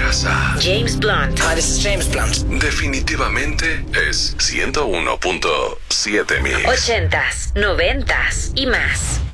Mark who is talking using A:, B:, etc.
A: casa.
B: James Blunt.
C: Hi, this is James Blunt.
A: Definitivamente es 101.7 Mix.
B: 80s, 90s y más.